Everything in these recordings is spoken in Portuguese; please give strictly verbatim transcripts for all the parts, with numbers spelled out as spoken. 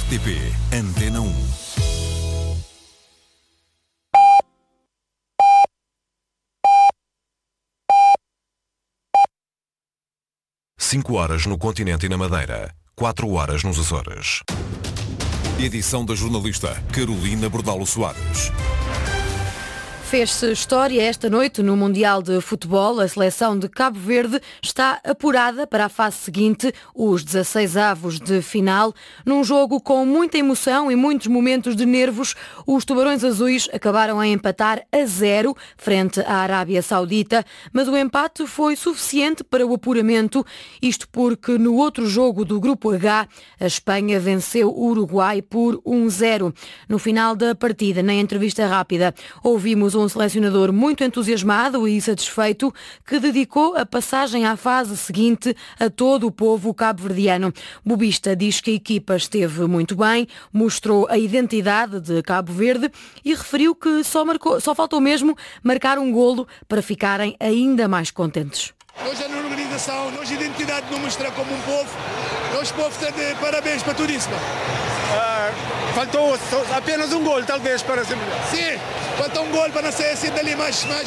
R T P Antena um. Cinco horas no continente e na Madeira, quatro horas nos Açores. Edição da jornalista Carolina Bordalo Soares. Fez-se história esta noite no Mundial de Futebol. A seleção de Cabo Verde está apurada para a fase seguinte, os dezasseis avos de final. Num jogo com muita emoção e muitos momentos de nervos, os Tubarões Azuis acabaram a empatar a zero frente à Arábia Saudita, mas o empate foi suficiente para o apuramento, isto porque no outro jogo do Grupo H, a Espanha venceu o Uruguai por um zero. No final da partida, na entrevista rápida, ouvimos um selecionador muito entusiasmado e satisfeito que dedicou a passagem à fase seguinte a todo o povo cabo-verdiano. Bobista diz que a equipa esteve muito bem, mostrou a identidade de Cabo Verde e referiu que só, marcou, só faltou mesmo marcar um golo para ficarem ainda mais contentes. Nós, a organização, nós, a identidade não mostra como um povo. Nós, povo, está de parabéns para tudo isso. Ah, faltou apenas um gol, talvez, para ser melhor. Sim, faltou um gol para não ser assim dali mais, mais,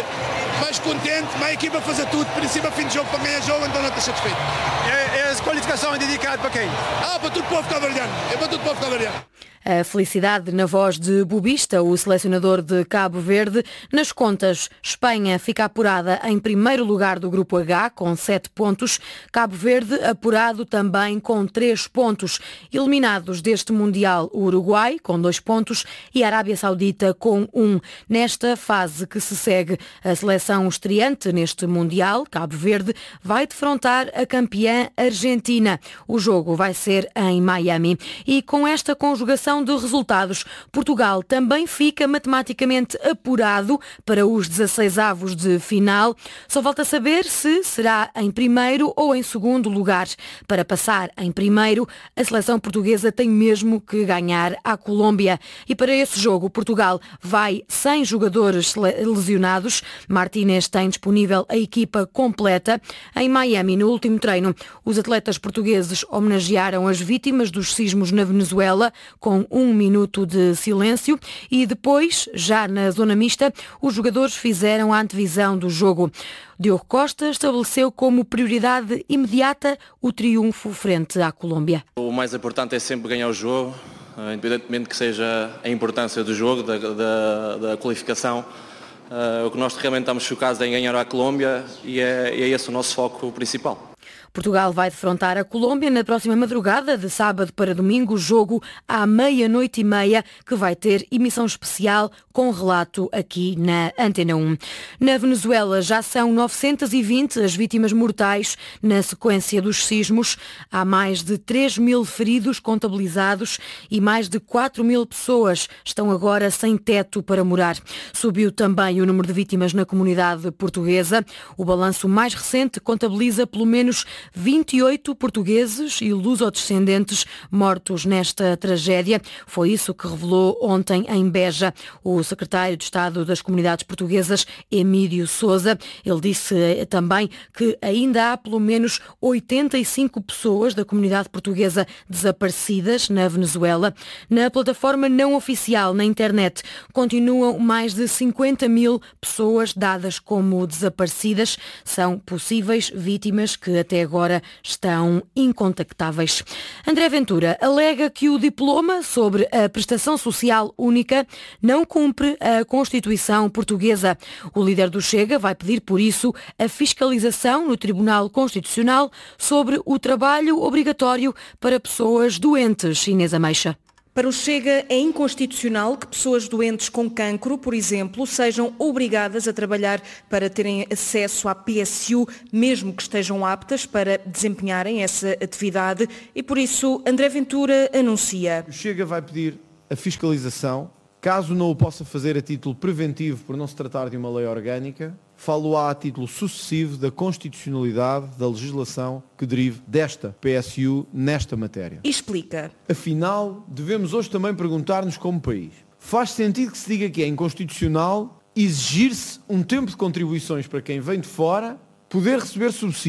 mais contente. Mas a equipa fazer tudo, princípio, fim de jogo, para ganhar jogo, então não está satisfeito. É, é, a qualificação é dedicada para quem? Ah, para todo o povo cabo-verdiano. É para todo o povo cabo-verdiano. A felicidade na voz de Bobista, o selecionador de Cabo Verde. Nas contas, Espanha fica apurada em primeiro lugar do Grupo H, com sete pontos. Cabo Verde apurado também com três pontos. Eliminados deste Mundial, o Uruguai, com dois pontos, e a Arábia Saudita, com um. Nesta fase que se segue, a seleção estreante neste Mundial, Cabo Verde, vai defrontar a campeã Argentina. O jogo vai ser em Miami. E com esta conjugação de resultados, Portugal também fica matematicamente apurado para os dezasseis avos de final. Só falta saber se será em primeiro ou em segundo lugar. Para passar em primeiro, a seleção portuguesa tem mesmo que ganhar à Colômbia. E para esse jogo, Portugal vai sem jogadores lesionados. Martínez tem disponível a equipa completa. Em Miami, no último treino, os atletas portugueses homenagearam as vítimas dos sismos na Venezuela com um minuto de silêncio e depois, já na zona mista, os jogadores fizeram a antevisão do jogo. Diogo Costa estabeleceu como prioridade imediata o triunfo frente à Colômbia. O mais importante é sempre ganhar o jogo, independentemente que seja a importância do jogo, da, da, da qualificação. Uh, o que nós realmente estamos focados é em ganhar a Colômbia e é, e é esse o nosso foco principal. Portugal vai defrontar a Colômbia na próxima madrugada, de sábado para domingo, jogo à meia-noite e meia, que vai ter emissão especial com relato aqui na Antena um. Na Venezuela já são novecentas e vinte as vítimas mortais na sequência dos sismos. Há mais de três mil feridos contabilizados e mais de quatro mil pessoas estão agora sem teto para morar. Subiu também o número de vítimas na comunidade portuguesa. O balanço mais recente contabiliza pelo menos vinte e oito portugueses e lusodescendentes mortos nesta tragédia. Foi isso que revelou ontem em Beja o secretário de Estado das Comunidades Portuguesas, Emílio Sousa. Ele disse também que ainda há pelo menos oitenta e cinco pessoas da comunidade portuguesa desaparecidas na Venezuela. Na plataforma não oficial na internet continuam mais de cinquenta mil pessoas dadas como desaparecidas. São possíveis vítimas que até agora estão incontactáveis. André Ventura alega que o diploma sobre a prestação social única não cumpre a Constituição portuguesa. O líder do Chega vai pedir, por isso, a fiscalização no Tribunal Constitucional sobre o trabalho obrigatório para pessoas doentes. Inês Ameixa. Para o Chega, é inconstitucional que pessoas doentes com cancro, por exemplo, sejam obrigadas a trabalhar para terem acesso à P S U, mesmo que estejam aptas para desempenharem essa atividade. E por isso, André Ventura anuncia. O Chega vai pedir a fiscalização, caso não o possa fazer a título preventivo por não se tratar de uma lei orgânica, falo-á a título sucessivo da constitucionalidade da legislação que derive desta P S U nesta matéria. Explica. Afinal, devemos hoje também perguntar-nos como país. Faz sentido que se diga que é inconstitucional exigir-se um tempo de contribuições para quem vem de fora poder receber subsídios,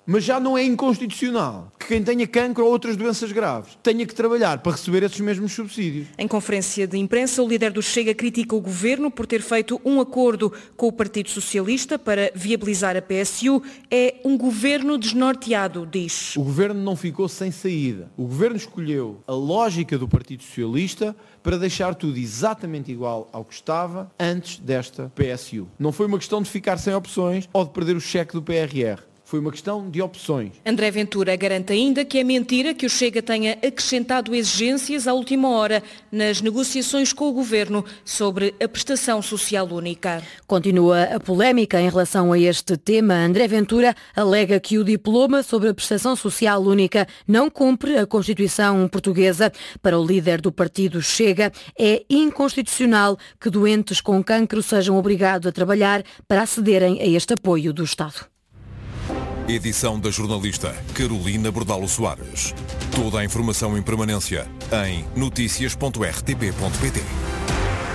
Mas já não é inconstitucional que quem tenha cancro ou outras doenças graves tenha que trabalhar para receber esses mesmos subsídios. Em conferência de imprensa, o líder do Chega critica o governo por ter feito um acordo com o Partido Socialista para viabilizar a P S U. É um governo desnorteado, diz. O governo não ficou sem saída. O governo escolheu a lógica do Partido Socialista para deixar tudo exatamente igual ao que estava antes desta P S U. Não foi uma questão de ficar sem opções ou de perder o cheque do P R R. Foi uma questão de opções. André Ventura garante ainda que é mentira que o Chega tenha acrescentado exigências à última hora nas negociações com o Governo sobre a prestação social única. Continua a polémica em relação a este tema. André Ventura alega que o diploma sobre a prestação social única não cumpre a Constituição portuguesa. Para o líder do partido Chega, é inconstitucional que doentes com cancro sejam obrigados a trabalhar para acederem a este apoio do Estado. Edição da jornalista Carolina Bordalo Soares. Toda a informação em permanência em noticias ponto r t p ponto p t.